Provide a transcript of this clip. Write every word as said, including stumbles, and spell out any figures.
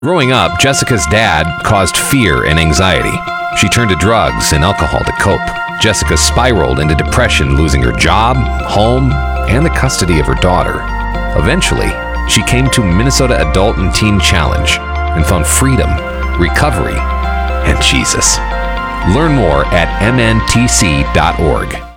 Growing up, Jessica's dad caused fear and anxiety. She turned to drugs and alcohol to cope. Jessica spiraled into depression, losing her job, home, and the custody of her daughter. Eventually, she came to Minnesota Adult and Teen Challenge and found freedom, recovery, and Jesus. Learn more at m n t c dot org.